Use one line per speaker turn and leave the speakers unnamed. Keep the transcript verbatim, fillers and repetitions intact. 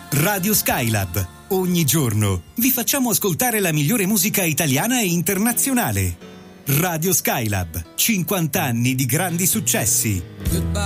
Radio Skylab. Ogni giorno vi facciamo ascoltare la migliore musica italiana e internazionale. Radio Skylab, cinquanta anni di grandi successi.
Goodbye.